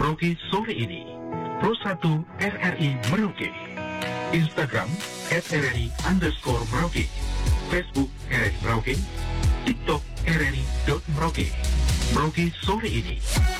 Merauke sore ini. Pro 1 RRI Merauke. Instagram @RRI_Merauke. Facebook RRI Merauke. TikTok RRI.Merauke. Merauke sore ini.